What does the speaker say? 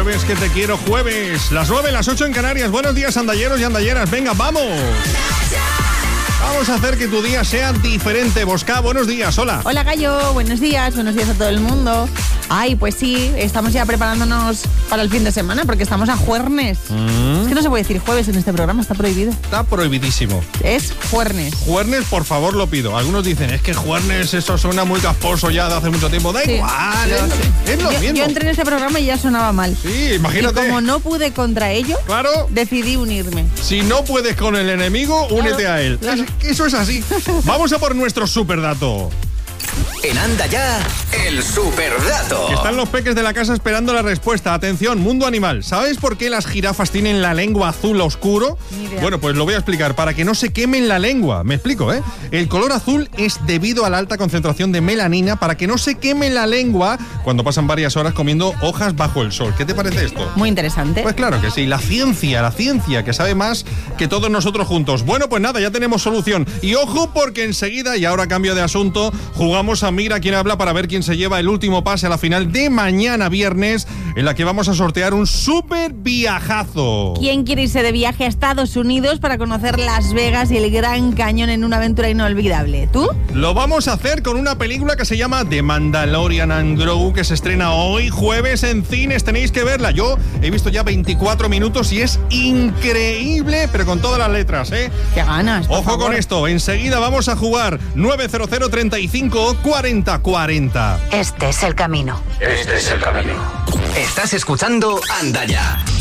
jueves que te quiero, jueves. Las 9, las 8 en Canarias. Buenos días, andalleros y andalleras. Venga, vamos. Vamos a hacer que tu día sea diferente. Bosca, buenos días, hola. Hola, Gallo, buenos días a todo el mundo. Ay, pues sí, estamos ya preparándonos para el fin de semana porque estamos a juernes. Es que no se puede decir jueves en este programa, está prohibido. Está prohibidísimo. Es juernes. Juernes, por favor, lo pido. Algunos dicen, es que juernes, eso suena muy casposo ya de hace mucho tiempo. Da igual, es lo mismo. Yo entré en este programa y ya sonaba mal. Sí, imagínate. Y como no pude contra ello, claro, decidí unirme. Si no puedes con el enemigo, únete a él. Claro. Eso es así. Vamos a por nuestro superdato. En Anda Ya, el superdato. Están los peques de la casa esperando la respuesta. Atención, mundo animal. ¿Sabes por qué las jirafas tienen la lengua azul oscuro? Bueno, pues lo voy a explicar. Para que no se quemen la lengua. Me explico, ¿eh? El color azul es debido a la alta concentración de melanina para que no se queme la lengua cuando pasan varias horas comiendo hojas bajo el sol. ¿Qué te parece esto? Muy interesante. Pues claro que sí. La ciencia que sabe más que todos nosotros juntos. Bueno, pues nada, ya tenemos solución. Y ojo, porque enseguida, y ahora cambio de asunto, jugamos a Mira quién habla para ver quién se lleva el último pase a la final de mañana viernes, en la que vamos a sortear un súper viajazo. ¿Quién quiere irse de viaje a Estados Unidos para conocer Las Vegas y el Gran Cañón en una aventura inolvidable? ¿Tú? Lo vamos a hacer con una película que se llama The Mandalorian and Grogu, que se estrena hoy jueves en cines. Tenéis que verla. Yo he visto ya 24 minutos y es increíble, pero con todas las letras, ¿eh? ¡Qué ganas! Ojo con esto, enseguida vamos a jugar 900 35 40 40. Este es el camino. Este es el camino. Estás escuchando Anda Ya